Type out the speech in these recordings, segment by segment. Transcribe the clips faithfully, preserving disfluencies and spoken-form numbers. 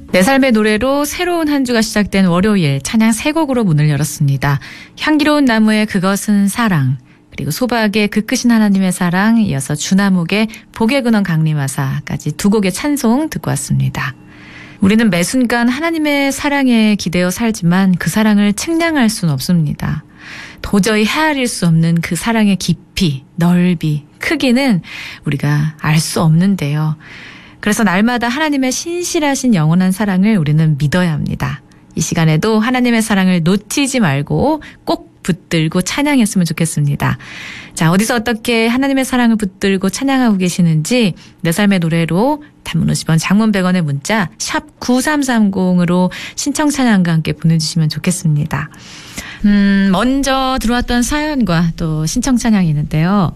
내 삶의 노래로 새로운 한 주가 시작된 월요일 찬양 세 곡으로 문을 열었습니다. 향기로운 나무의 그것은 사랑, 그리고 소박의 그 크신 하나님의 사랑, 이어서 주나목의 복의 근원 강림하사까지 두 곡의 찬송 듣고 왔습니다. 우리는 매 순간 하나님의 사랑에 기대어 살지만 그 사랑을 측량할 수는 없습니다. 도저히 헤아릴 수 없는 그 사랑의 깊이, 넓이, 크기는 우리가 알 수 없는데요. 그래서 날마다 하나님의 신실하신 영원한 사랑을 우리는 믿어야 합니다. 이 시간에도 하나님의 사랑을 놓치지 말고 꼭 붙들고 찬양했으면 좋겠습니다. 자, 어디서 어떻게 하나님의 사랑을 붙들고 찬양하고 계시는지 내 삶의 노래로 단문 오십 원, 장문 백 원의 문자 샵 구삼삼공으로 신청 찬양과 함께 보내주시면 좋겠습니다. 음, 먼저 들어왔던 사연과 또 신청 찬양이 있는데요.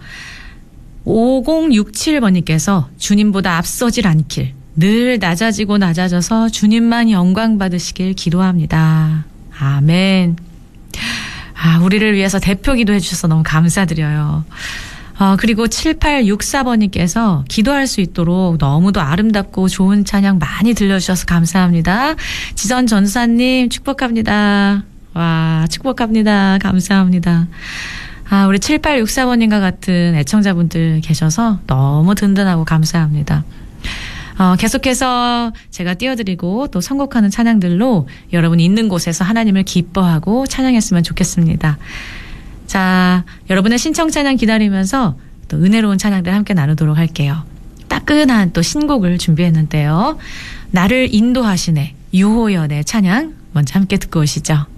오공육칠 번님께서 주님보다 앞서질 않길, 늘 낮아지고 낮아져서 주님만 영광 받으시길 기도합니다. 아멘. 아, 우리를 위해서 대표 기도해 주셔서 너무 감사드려요. 어, 그리고 칠팔육사 번님께서 기도할 수 있도록 너무도 아름답고 좋은 찬양 많이 들려주셔서 감사합니다. 지선 전사님 축복합니다. 와, 축복합니다. 감사합니다. 아, 우리 칠팔육사 번님과 같은 애청자분들 계셔서 너무 든든하고 감사합니다. 어, 계속해서 제가 띄워드리고 또 선곡하는 찬양들로 여러분이 있는 곳에서 하나님을 기뻐하고 찬양했으면 좋겠습니다. 자, 여러분의 신청 찬양 기다리면서 또 은혜로운 찬양들 함께 나누도록 할게요. 따끈한 또 신곡을 준비했는데요. 나를 인도하시네, 유호연의 찬양 먼저 함께 듣고 오시죠.